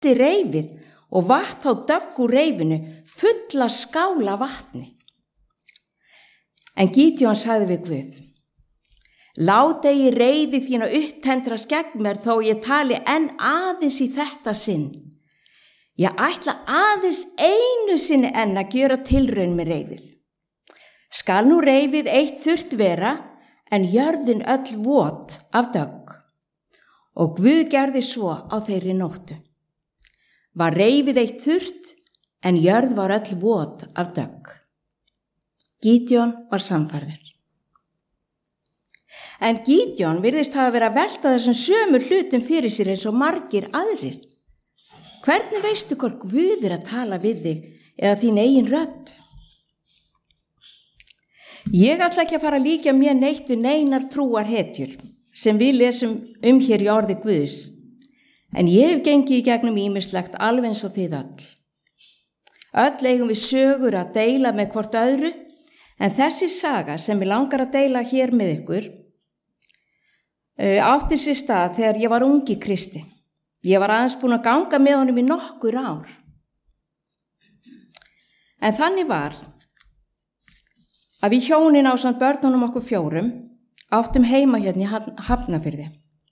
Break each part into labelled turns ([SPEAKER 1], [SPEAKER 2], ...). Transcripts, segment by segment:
[SPEAKER 1] fyllti reifið og vatt þá dögg úr reifinu fulla skála vatni. En Gídeon sagði við Guð: Lát eigi reiði þína upptendrast gegn mér þó ég tali enn aðeins í þetta sinn. Ég ætla aðeins einu sinni enn að gera tilraun með reifið. Skal nú reifið eitt þurrt vera, en jörðin öll vot af dögg. Og Guð gerði svo á þeirri nóttu. Var reifið eitt þurrt, en jörð var öll vot af dögg. Gídeon var sannfærður. En Gídeon virðist hafa verið að velta þessum sömu hlutum fyrir sér eins og margir aðrir. Hvernig veistu hvort Guð að tala við þig eða þín eigin rödd? Ég ætla ekki að fara að líkja mér neitt við neinar trúarhetjur sem við lesum hér í orði Guðs, en ég hef gengið í gegnum ýmislegt alveg eins og þið öll. Öll eigum við sögur að deila með hvort öðru, en þessi saga sem ég langar að deila hér með ykkur átti sér stað þegar ég var ung í Kristi. Ég var aðeins búin að ganga með honum í nokkur ár. En þannig var að við hjónin ásamt börnunum okkur 4 áttum heima hérna í Hafnarfirði.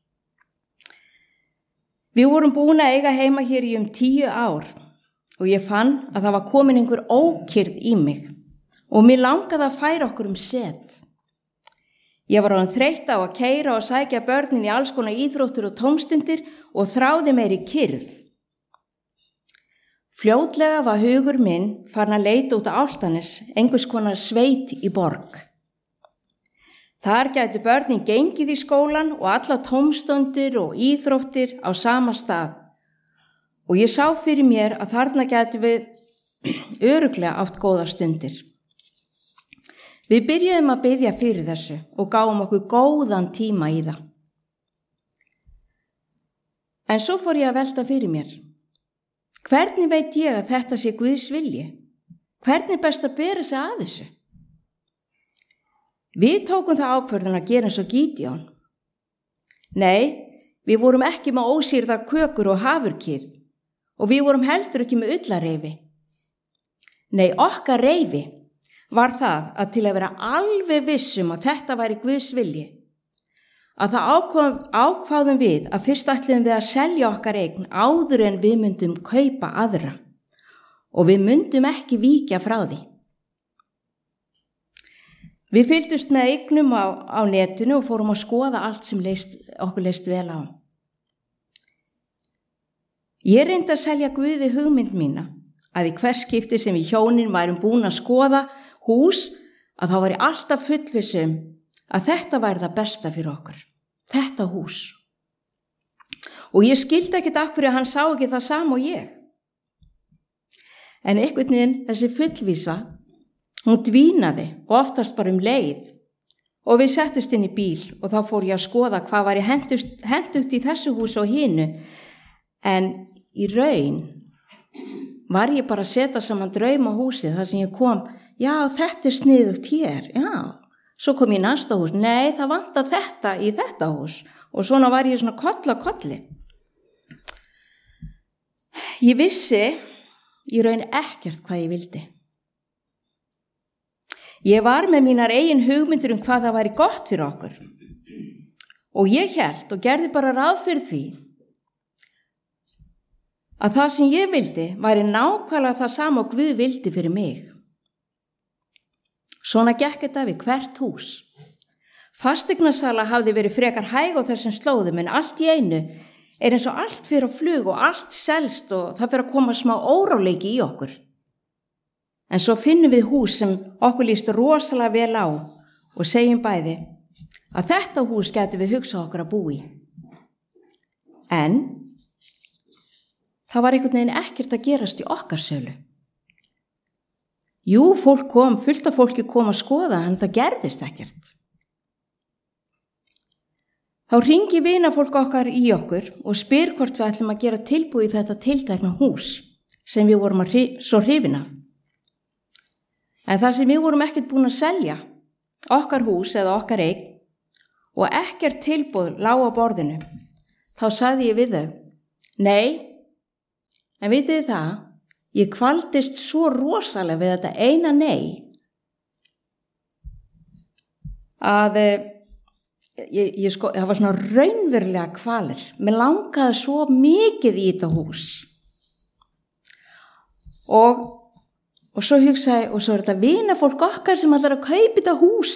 [SPEAKER 1] Við vorum búin að eiga heima hér í 10 ár og ég fann að það var komin einhver ókyrrð í mig og mér langaði að færa okkur set. Ég var orðin þreytt á að keyra og sækja börnin í alls konar íþróttir og tómstundir og þráði meiri kyrrð. Fljótlega var hugur minn farin að leita út á Álftanes, einhvers konar sveit í borg. Þar gætu börnin gengið í skólan og alla tómstundir og íþróttir á sama stað. Og ég sá fyrir mér að þarna gætu við örugglega átt góðar stundir. Við byrjuðum að biðja fyrir þessu og gáum okkur góðan tíma í það. En svo fór ég að velta fyrir mér. Hvernig veit ég að þetta sé Guðs vilji? Hvernig best að bera sig að þessu? Við tókum það ákvörðun að gera eins og Gídeon. Nei, við vorum ekki með ósýrðar kökur og hafurkið og við vorum heldur ekki með ullarreifi. Nei, okkar reifi var það að til að vera alveg vissum að þetta væri Guðs vilji, að það ákváðum við að fyrst ætluðum við að selja okkar eign áður en við myndum kaupa aðra og við myndum ekki víkja frá því. Við fylgdust með eignum á netinu og fórum að skoða allt sem okkur leist vel á. Ég reyndi að selja Guði hugmynd mína að í hvers skipti sem við hjónin værum búin að skoða hús, að þá var ég alltaf fullvissum að þetta væri það besta fyrir okkur, þetta hús. Og ég skildi ekkert af hverju hann sá ekki það sama og ég. En einhvern veginn þessi fullvísa, hún dvínaði og oftast bara leið. Og við settust inn í bíl og þá fór ég að skoða hvað var ég hentugt í þessu hús og hinu. En í raun var ég bara að setja saman draumahúsið þar sem ég kom. Já, þetta sniðugt hér, já. Svo kom ég í næsta hús, nei, það vantar þetta í þetta hús. Og svona var ég svona koll á kolli. Ég vissi í raun ekkert hvað ég vildi. Ég var með mínar eigin hugmyndir hvað það væri gott fyrir okkur. Og ég hélt og gerði bara ráð fyrir því að það sem ég vildi væri nákvæmlega það sama og Guð vildi fyrir mig. Svona gekk þetta við hvert hús. Fasteignasala hafði verið frekar hæg á þessum slóðum en allt í einu eins og allt fyrir á flug og allt selst og það fyrir að koma smá óráleiki í okkur. En svo finnum við hús sem okkur líst rosalega vel á og segjum bæði að þetta hús gæti við hugsað okkur að búa í. En það var einhvern veginn ekkert að gerast í okkar sölu. Jú, fullt af fólki kom að skoða, en það gerðist ekkert. Þá hringi vinafólk okkar í okkur og spyr hvort við ætlum að gera tilboð í þetta tiltekna hús sem við vorum svo hrifin af. En það sem við vorum ekkert búin að selja, okkar hús eða okkar eign, og ekkert tilboð lá á borðinu, þá sagði ég við þau, nei, En vitið þið það, ég kvaldist svo rosalega við þetta eina nei að það var svona raunverulega kvalir. Mér langaði svo mikið í þetta hús. Og svo hugsaði, og svo þetta vinafólk okkar sem ætlar að kaupa þetta hús.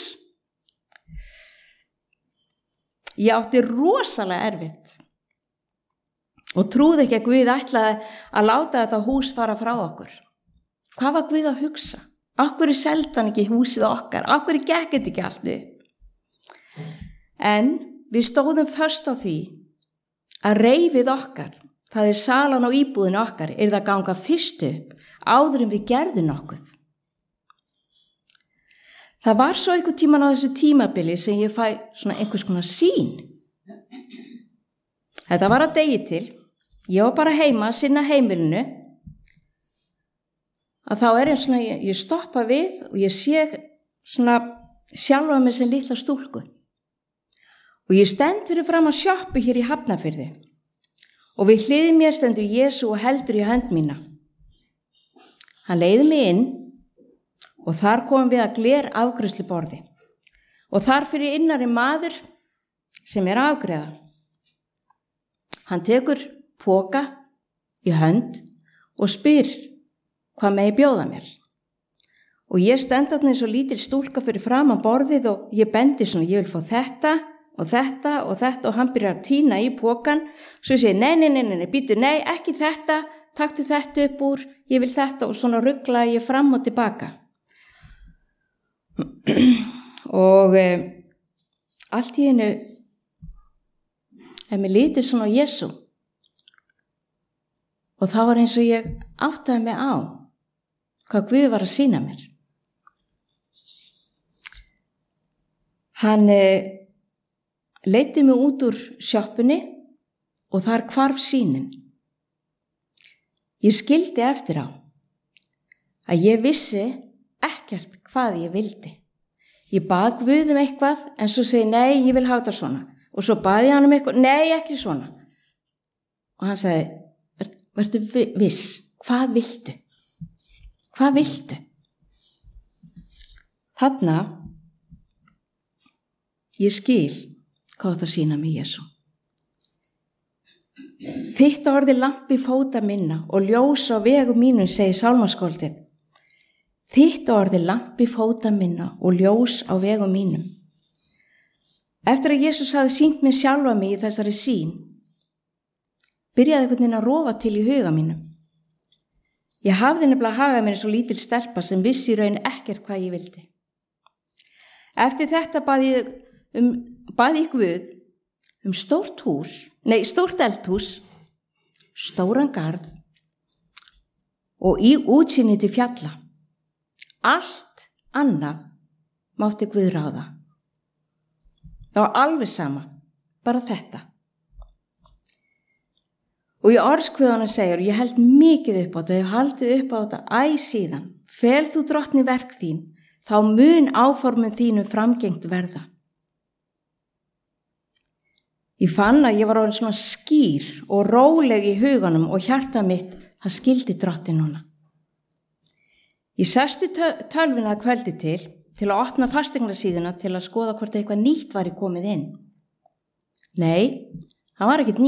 [SPEAKER 1] Ég átti rosalega erfitt og trúði ekki að Guð ætlaði að láta þetta hús fara frá okkur. Hvað var Guð að hugsa? Af hverju seldi hann ekki húsið okkar? Af hverju gekk þetta ekki allt upp? En við stóðum föst á því að reifið okkar, það salan á íbúðinu okkar, það að ganga fyrst upp áður en við gerðum nokkuð. Það var svo einhver tíman á þessu tímabili sem ég fæ svona einhvers konar sýn. Þetta var að degi til, ég var bara heima að sinna heimilinu, að þá eins svona, ég stoppa við og ég sé svona sjálfa mig sem litla stúlku. Og ég stend fyrir fram að sjoppu hér í Hafnarfirði og við hliðið mér stendur Jesú og heldur í hönd mína. Hann leiði mig inn og þar komum við að glerafgreiðsluborði og þar fyrir innari maður sem að afgreiða. Hann tekur poka í hönd og spyr hvað megi bjóða mér. Og ég stend þarna eins og lítil stúlka fyrir fram að borðið og ég bendi svona, ég vil fá þetta og þetta og þetta og hann byrjar að tína í pokan. Svo ég segi, nei, býtu, nei, ekki þetta, taktu þetta upp úr, ég vil þetta og svona ruglaði ég fram og tilbaka. Og allt í einu mér litið svona á Jesú og það var eins og ég áttaði mig á hvað Guð var að sýna mér. Hann leiddi mig út úr sjoppunni og þar hvarf sýnin. Ég skildi eftir á að ég vissi ekkert hvað ég vildi. Ég bað Guð eitthvað en svo segi nei, ég vil hafa þetta svona. Og svo baði ég hann eitthvað, nei, ekki svona. Og hann sagði, vertu viss, hvað viltu? Hvað viltu? Þarna, ég skil hvað þetta sýna mig Jesú. Þitt orði lampi fóta minna og ljós á vegum mínum, segir sálmaskáldið. Þitt orði lampi fóta minna og ljós á vegum mínum. Eftir að Jesús hafði sýnt mér sjálfa mig í þessari sýn, byrjaði einhvern veginn að rofa til í huga mínum. Ég hafði nefnilega hagað mér eins og lítil stelpa sem vissi í raun ekkert hvað ég vildi. Eftir þetta baði ég Guð stórt eldhús, stóran garð og í útsýni til fjalla. Allt annað mátti Guð ráða. Það var alveg sama, bara þetta. Og í orðskviðunum segir, og ég held mikið upp á þetta, og ég hef haldið upp á þetta síðan, fel þú drottni verk þín, þá mun áformum þínu framgengt verða. Ég fann að ég var orðin svona skýr og róleg í huganum og hjarta mitt, það skildi drottin núna. Ég sestu tölvuna að kvöldi til að opna fasteignasíðuna til að skoða hvort eitthvað nýtt væri komið inn. Nei, það var ekkert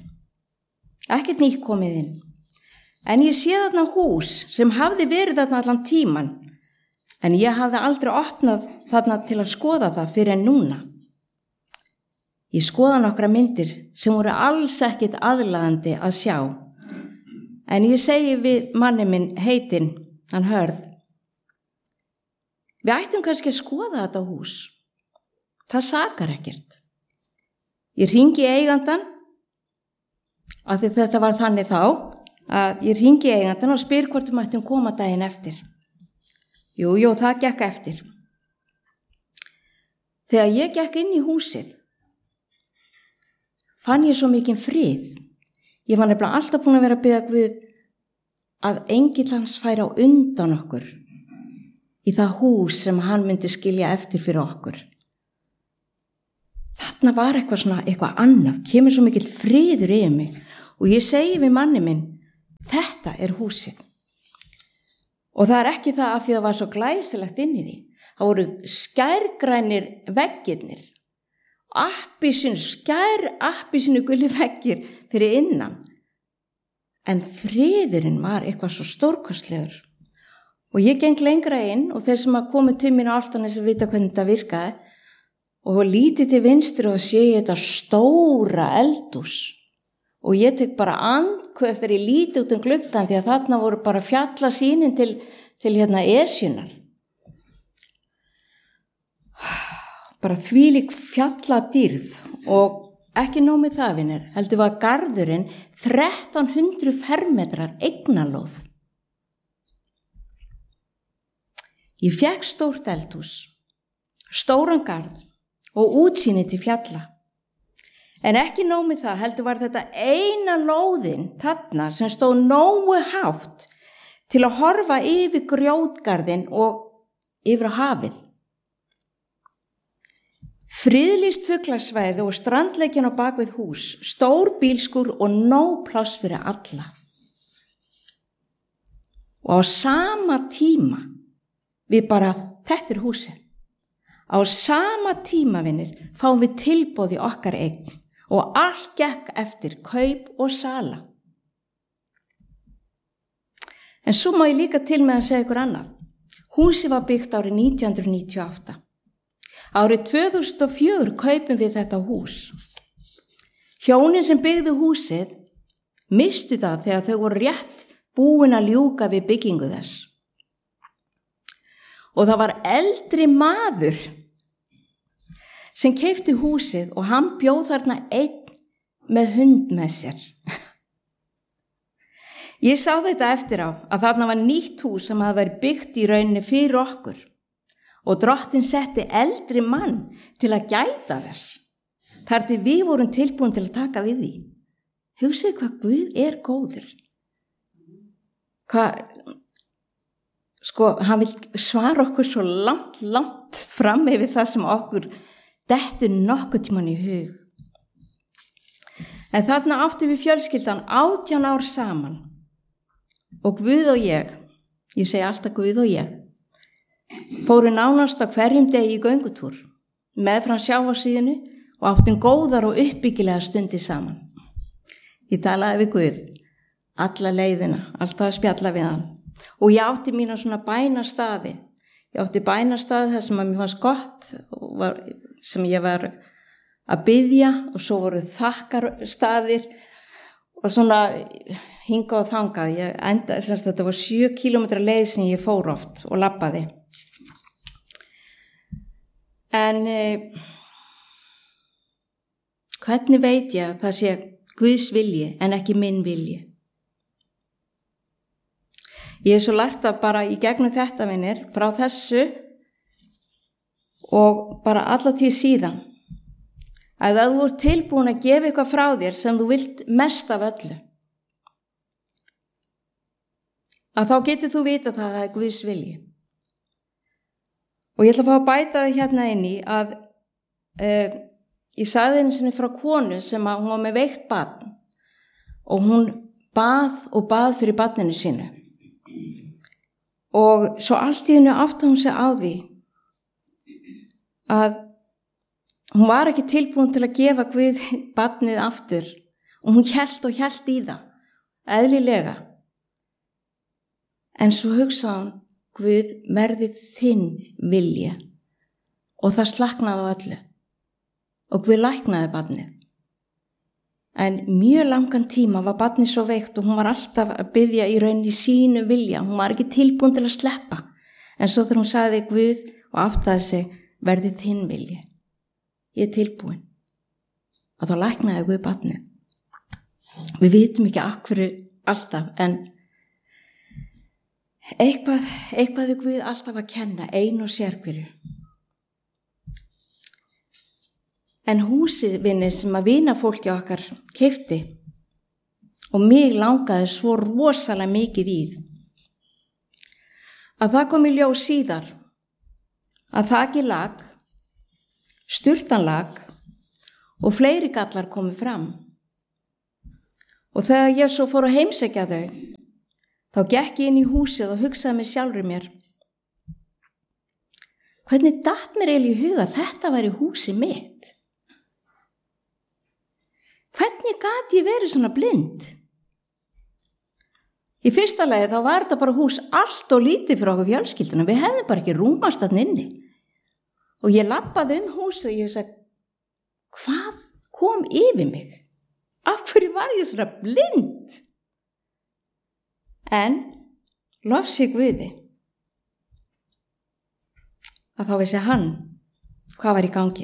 [SPEAKER 1] nýtt komið inn. En ég sé þarna hús sem hafði verið þarna allan tíman, en ég hafði aldrei opnað þarna til að skoða það fyrir en núna. Ég skoða nokkra myndir sem voru alls ekkert aðlaðandi að sjá, en ég segi við manni minn heitinn, hann Hörð, við ættum kannski að skoða þetta hús. Það sakar ekkert. Ég hringi eigandann, af því þetta var þannig þá, að ég hringi eigandann og spyr hvort við ættum koma daginn eftir. Jú, það gekk eftir. Þegar ég gekk inn í húsið, fann ég svo mikinn frið. Ég var nefnilega alltaf búin að vera að biðja Guð að engill hans færi á undan okkur í það hús sem hann myndi skilja eftir fyrir okkur. Þarna var eitthvað annað, kemur svo mikill friður yfir mig og ég segi við manni minn, Þetta húsið. Og það ekki það af því það var svo glæsilegt inn í því. Það voru skærgrænir veggirnir. Appelsínu guli veggir fyrir innan. En friðurinn var eitthvað svo stórkostlegur. Og ég geng lengra inn og þeir sem að komu til mín á Álftanesi vita hvernig þetta virkaði og lítið til vinstri og sé ég þetta stóra eldhús. Og ég tek bara andköf þegar ég líti út gluggann því að þarna voru bara fjallasýnin til Esjunnar. Bara þvílík fjalladýrð og ekki nóg með það, vinir, heldur var garðurinn 1300 fermetrar eignalóð. Ég fékk stórt eldhús, stóran garð og útsýni til fjalla. En ekki nóg með það, heldur var þetta eina lóðin þarna sem stóð nógu hátt til að horfa yfir grjótgarðinn og yfir á hafið. Friðlýst fuglasvæði og strandleikinn á bakvið hús, stór bílskúr og nóg pláss fyrir alla. Og á sama tíma, þetta húsið, á sama tíma, vinir, fáum við tilboð í okkar eign og allt gekk eftir kaup og sala. En svo má ég líka til með að segja ykkur annað. Húsið var byggt árið 1998. Árið 2004 kaupum við þetta hús. Hjónin sem byggðu húsið misstu það þegar þau voru rétt búin að ljúka við byggingu þess. Og það var eldri maður sem keypti húsið og hann bjóð þarna einn með hund með sér. Ég sá þetta eftir á að þarna var nýtt hús sem hafði verið byggt í rauninni fyrir okkur og drottinn setti eldri mann til að gæta þess. Þar til við vorum tilbúin til að taka við því. Hugsið hvað Guð góður. Hann vil svara okkur svo langt fram yfir það sem okkur dettur nokkuð tímann í hug. En þarna áttum við fjölskyldan 18 ár saman og Guð og ég segi alltaf Guð og ég, fóru nánast á hverjum degi í göngutúr meðfram sjávarsíðinu og áttum góðar og uppbyggilega stundir saman. Ég talaði við Guð alla leiðina, alltaf að spjalla við hann og ég átti mína svona bænastaði. Ég átti bænastaði þar sem að mér fannst gott sem ég var að biðja og svo voru þakkarstaðir og svona hingað og þangað. Þetta var 7 kílómetra leið sem ég fór oft og labbaði. En hvernig veit ég að það sé Guðs vilji en ekki minn vilji? Ég hef svo lært að bara í gegnum þetta, vinir, frá þessu og bara alla tíð síðan, að þú ert tilbúin að gefa eitthvað frá þér sem þú vilt mest af öllu, að þá getur þú vita það að það Guðs vilji. Og ég ætla að fá að bæta það hérna inn í að ég sagði einu sinni frá konu sem að hún var með veikt barn og hún bað fyrir barninu sínu. Og svo allt í hennu átti hún sig á því að hún var ekki tilbúin til að gefa Guð barnið aftur og hún hélt í það, eðlilega. En svo hugsaði hún, Guð, verði þinn vilji og það slaknaði á öllu og Guð læknaði barnið. En mjög langan tíma var barnið svo veikt og hún var alltaf að biðja í rauninni sínu vilja. Hún var ekki tilbúin til að sleppa. En svo þegar hún sagði Guð og áttaði sig, verði þinn vilji. Ég tilbúin. Og þá læknaði Guð barnið. Við vitum ekki af hverju alltaf, en eitthvað Guð alltaf að kenna, ein og sér hverju. En húsið, vinir, sem að vinafólki okkar keypti og mig langaði svo rosalega mikið í að það kom í ljós síðar að þakið lag, sturtan lag og fleiri gallar komu fram. Og þegar ég svo fór að heimsækja þau Þá gekk ég inn í húsið og hugsaði með sjálfri mér, hvernig datt mér eiginlega í huga að þetta væri húsið mitt? Hvernig gat ég verið svona blind? Í fyrsta lagi þá var þetta bara hús allt og lítið fyrir okkur fjölskylduna. Við hefðum bara ekki rúmast þarna inni. Og ég labbaði húsið og ég sagði, hvað kom yfir mig? Af hverju var ég svona blind? En lofsi Guði að þá vissi hann hvað var í gangi.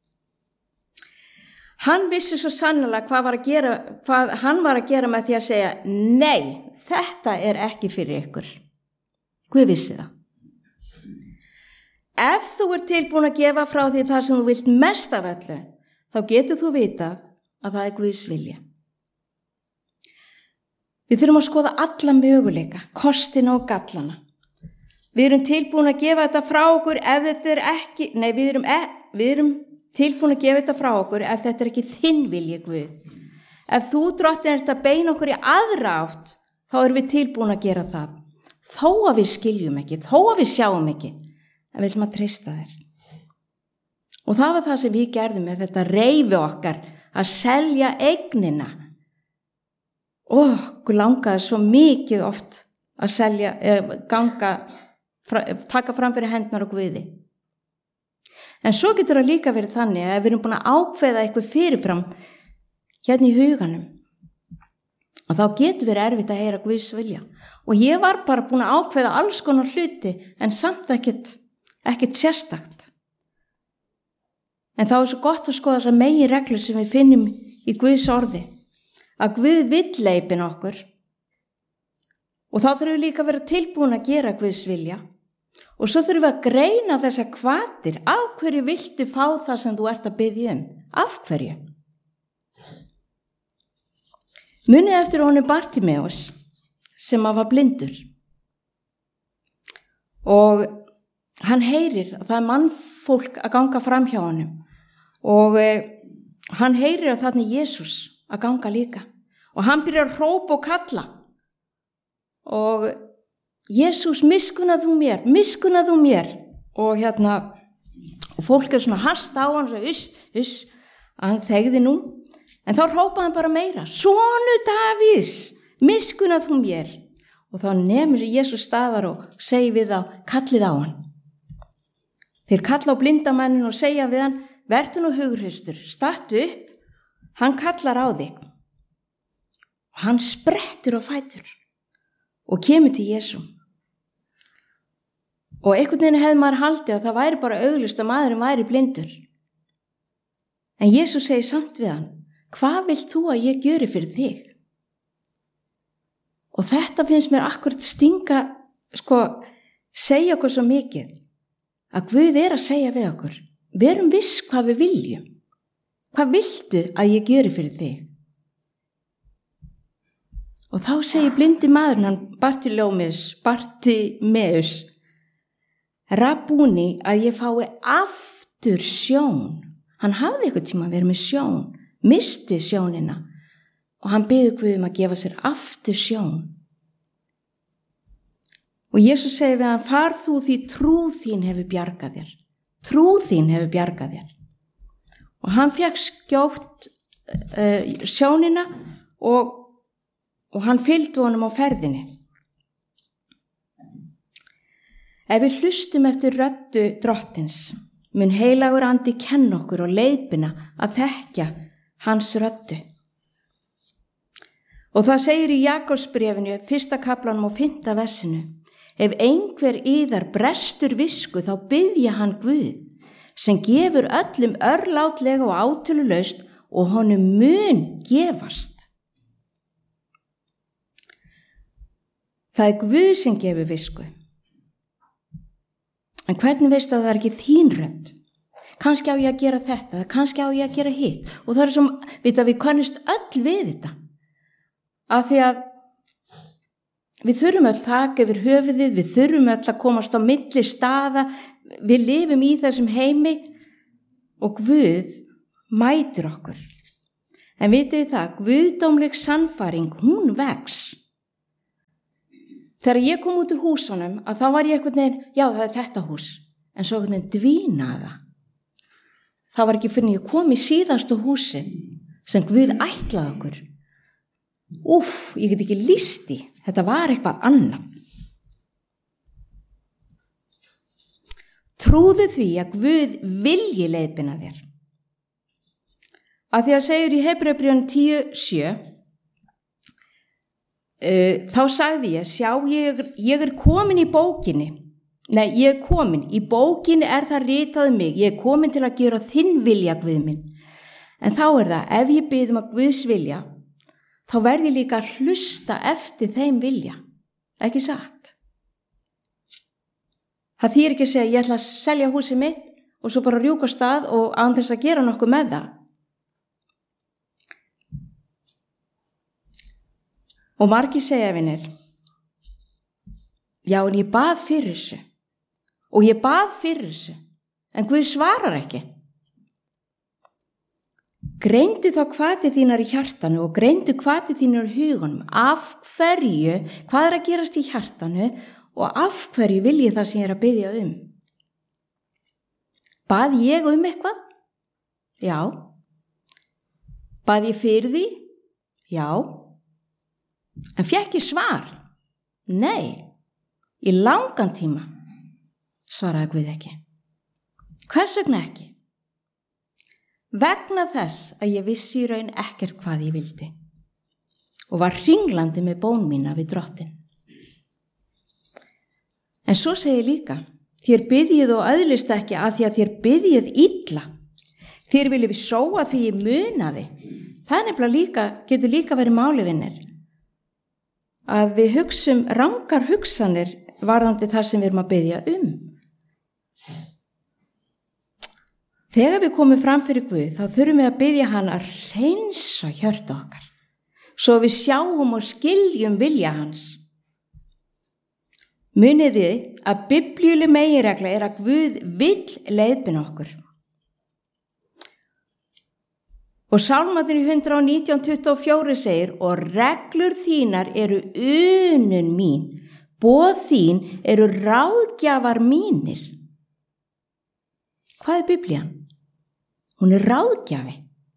[SPEAKER 1] Hann vissi svo sannlega hvað hann var að gera með því að segja, nei, þetta er ekki fyrir ykkur. Guð vissi það. Ef þú ert tilbúin að gefa frá því það sem þú vilt mest af öllu, þá getur þú vita að það er Guðs vilja. Við þurfum að skoða alla möguleika, kostina og gallana. Við erum tilbúin að gefa þetta frá okkur ef þetta er ekki, nei, við erum tilbúin að gefa þetta frá okkur ef þetta er ekki þinn vilji, Guð. Ef þú, Drottinn, ert að beina okkur í aðra átt, þá erum við tilbúin að gera það. Þó að við skiljum ekki, þó að við sjáum ekki, en við viljum að treysta þér. Og það var það sem við gerðum með þetta reifi okkar að selja eignina. Okkur langaði svo mikið oft að selja, taka fram fyrir hendnar og Guði. En svo getur það líka verið þannig að við erum búin að ákveða eitthvað fyrirfram hérna í huganum. Og þá getur verið erfitt að heyra Guðs vilja. Og ég var bara búin að ákveða alls konar hluti en samt ekkert sérstakt. En þá er svo gott að skoða þessar meginreglur sem við finnum í Guðs orði. Að Guð vill leiðbeina okkur. Og þá þurfum við líka að vera tilbúin að gera Guðs vilja. Og svo þurfum við að greina þessar hvatir. Af hverju viltu fá það sem þú ert að biðja um? Af hverju? Munið eftir honum Bartimeus sem var blindur. Og hann heyrir að það er mannfólk að ganga fram hjá honum. Og hann heyrir að þarna er Jesús að ganga líka. Og hann byrjar að hrópa og kalla. Og Jesús, miskunnað þú mér. Og og fólk er svona hast á hann, svo hann þegði nú. En þá hrópaði hann bara meira, sonur Davíðs, miskunnað þú mér. Og þá nemur Jesús staðar og segir við þá, kallið á hann. Þeir kalla á blindamannin og segja við hann, vertu nú hughrystur, stattu upp, hann kallar á þig. Og hann sprettur á fætur og kemur til Jesú. Og einhvern veginn hefði maður haldið að það væri bara augljóst að maðurinn væri blindur. En Jesú segir samt við hann, hvað vilt þú að ég gjöri fyrir þig? Og þetta finnst mér akkurat stinga, segja okkur svo mikið, að Guð er að segja við okkur, verum viss hvað við viljum. Hvað viltu að ég gjöri fyrir þig? Og þá segir blindi maðurinn, hann Bartimeus, Rabúni, að ég fái aftur sjón. Hann hafði eitthvað tíma að vera með sjón, misti sjónina og hann biður Guð að gefa sér aftur sjón. Og Jesús segir við hann, far þú því trú þín hefur bjargað þér. Trú þín hefur bjargað þér. Og hann fekk skjótt sjónina og hann fylgdi honum á ferðinni. Ef við hlustum eftir röddu Drottins, mun heilagur andi kenna okkur og leiðbeina að þekkja hans röddu. Og það segir í Jakobsbréfinu, 1. kaflanum og 5. versinu, ef einhver yðar brestur visku, þá biðja hann Guð, sem gefur öllum örlátlega og átölulaust og honum mun gefast. Það er Guð sem gefur visku. En hvernig veistu að það er ekki þín rödd? Kannski á ég að gera þetta, kannski á ég að gera hitt. Og það er sem, við kannast öll við þetta. Af því að við þurfum öll þak yfir höfuðið, við þurfum öll að komast á milli staða, við lifum í þessum heimi og Guð mætir okkur. En vitið það, guðdómleg sannfæring, hún vex. þegar ég kom út úr húsunum að þá var ég einhvern veginn, já það er þetta hús, en svo einhvern veginn dvínaða. Það var ekki fyrir ég kom í síðastu húsi sem Guð ætlaði okkur. Ég get ekki lýst í, þetta var eitthvað annað. Trúðu því að Guð vilji leiðbeina þér. Að því að segir í Hebreubréfinu 10:7, þá sagði ég, sjá ég er komin í bókinni. Nei, ég er komin. Í bókinni er það ritað mig. Ég er komin til að gera þinn vilja, Guð minn. En þá er það, ef ég bið að Guðs vilja, þá verð ég líka að hlusta eftir þeim vilja. Ekki satt? Það þýðir ekki að segja, ég ætla að selja húsið mitt og svo bara rjúka af stað og án þess að gera nokkuð með það. Og margir segja vinir, já en ég bað fyrir þessu og ég bað fyrir þessu, en Guð svarar ekki. Greindu þá hvatið þínar í hjartanu og greindu hvatið þínar í hugunum. Af hverju, hvað er að gerast í hjartanu og af hverju vil ég það sem ég er að biðja um? Bað ég um eitthvað? Já. Bað ég fyrir því? Já. En fékk ég svar? Nei. Í langan tíma svaraði Guð ekki. Hvers vegna ekki? Vegna þess að ég vissi í raun ekkert hvað ég vildi og var hringlandi með bón mína við Drottinn. En svo segi líka, þér biðjið og öðlist ekki að því að þér biðjið illa. Þér viljið við sóa því ég munaði. Það er nefnilega líka, getur líka verið málivinnir. Að við hugsum rangar hugsanir varðandi þar sem við erum að biðja um. Þegar við komum fram fyrir Guð, þá þurfum við að biðja hann að hreinsa hjörtu okkar, svo við sjáum og skiljum vilja hans. Munið þið að biblíuleg meginregla er að Guð vill leiðbeina okkur. Og Sálmarnir í 119:24 segir, og reglur þínar eru unun mín, boð þín eru ráðgjafar mínir. Hvað er Biblían? Hún er ráðgjafi.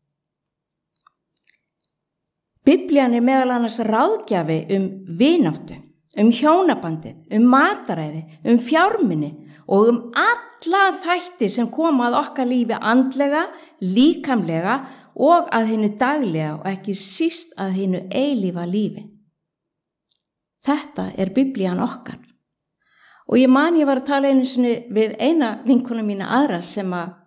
[SPEAKER 1] Biblían er meðal annars ráðgjafi vináttu, hjónabandið, mataræði, fjármuni og alla þætti sem koma að okkar lífi andlega, líkamlega og að hinu daglega og ekki síst að hinu eilífa lífi. Þetta er Biblían okkar. Og ég var að tala einu sinni við eina vinkonu mína aðra sem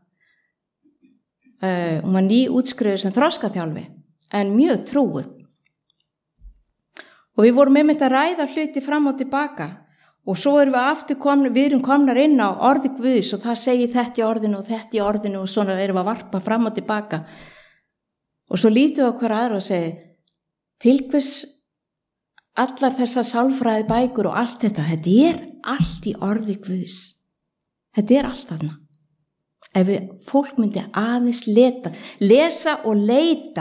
[SPEAKER 1] hún var nýútskrifuð sem þroskaþjálfi, en mjög trúuð. Og við vorum einmitt að ræða hluti fram og tilbaka og svo erum við aftur komnar inn á orði Guðs og það segir þetta í orðinu og þetta í orðinu og svona erum við að varpa fram og tilbaka. Og svo lítum við á hver aðra og segir, til hvers allar þessar sálfræði bækur og allt þetta er allt í orði Guðs. Þetta er allt þarna. Ef fólk myndi aðeins lesa og leita.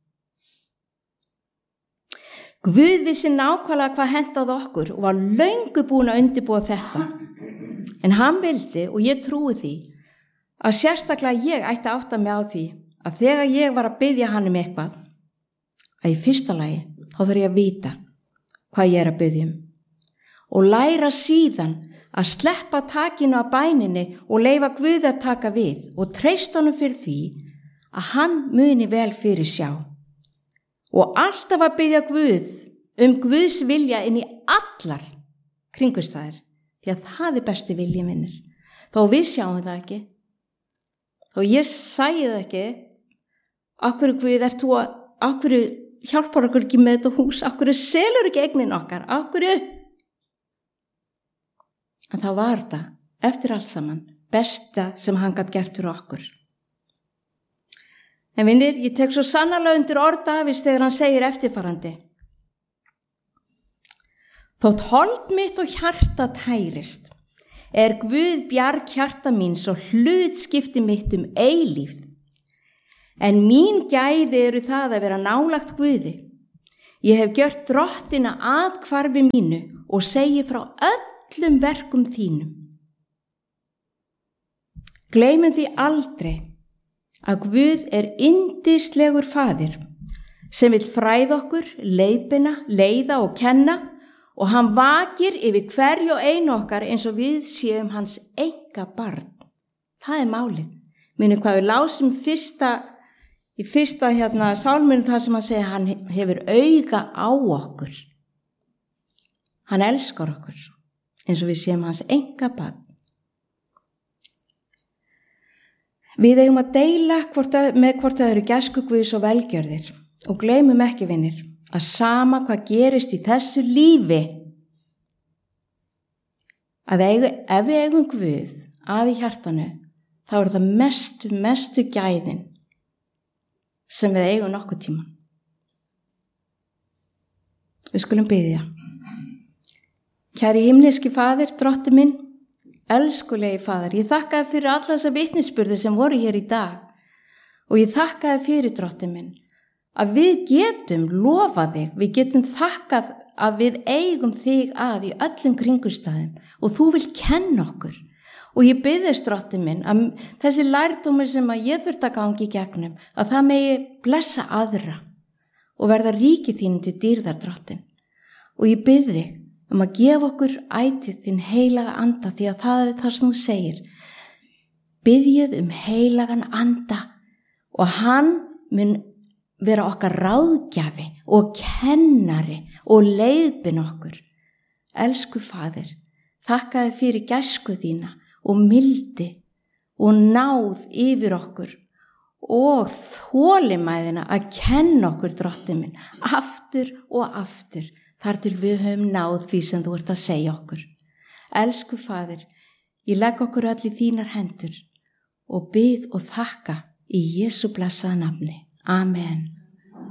[SPEAKER 1] Guð vissi nákvæmlega hvað hentaði okkur og var löngu búin að undirbúa þetta. En hann vildi, og ég trúi því, að sérstaklega ég ætti að átta mig á því að þegar ég var að biðja hann um eitthvað, að í fyrsta lagi þá þarf ég að vita hvað ég er að biðja um og læra síðan að sleppa takinu á bæninni og leyfa Guð að taka við og treysta honum fyrir því að hann muni vel fyrir sjá. Og alltaf að biðja Guð Guðs vilja inn í allar kringumstæður, því að það er besti vilji minnir. Þó við sjáum það ekki, þó ég sæði það ekki, akkur Guð akkur hjálpar okkur ekki með þetta hús, akkur selur ekki eignin okkar, akkur. En þá var það, eftir allt saman, besta sem hann gat gert fyrir okkur. En vinir, ég tek svo sannarlega undir orð Davíðs þegar hann segir eftirfarandi. Þótt hold mitt og hjarta tærist, er Guð bjarg hjarta mín svo hlutskipti mitt eilífð. En mín gæði eru það að vera nálagt Guði. Ég hef gjört Drottina athvarfi mínu og segi frá öllum verkum þínum. Gleymum því aldrei að Guð yndislegur faðir sem vill fræða okkur, leiða og kenna og hann vakir yfir hverju og einu okkar eins og við séum hans einkabarn. Það málið. Minnum hvað við lásum í fyrsta sálminu það sem hann segir, hann hefur auga á okkur. Hann elskar okkur eins og við séum hans einkabarn. Við eigum að deila með hvort öðru gæsku Guðs og velgjörðir og gleymum ekki, vinir, að sama hvað gerist í þessu lífi, að ef við eigum Guð að í hjartanu, þá það mestu gæðin sem við eigum nokkuð tíma. Við skulum biðja. Kæri himneski faðir, drottinn minn, elskulegi faðir, ég þakka þér fyrir alla þessa vitnisburði sem voru hér í dag og ég þakka þér fyrir, drottinn minn, að við getum lofað þig, við getum þakkað að við eigum þig að í öllum kringumstæðum og þú vilt kenna okkur. Og ég biðist, drottinn minn, að þessi lærdómur sem að ég þurft að gangi í gegnum, að það megi blessa aðra og verða ríki þín til dýrðar, drottinn. Og ég bið þig að gefa okkur ætíð þinn heilaga anda, því að það það sem þú segir. Biðjið heilagan anda og hann mun vera okkar ráðgjafi og kennari og leiðbin okkur. Elsku faðir, þakka þér fyrir gæsku þína og mildi og náð yfir okkur og þolinmæðina að kenna okkur, drottinn minn, aftur og aftur, þar til við höfum náð því sem þú ert að segja okkur. Elsku faðir, ég legg okkur öll í þínar hendur og bið og þakka í Jesú blessaða nafni. Amen.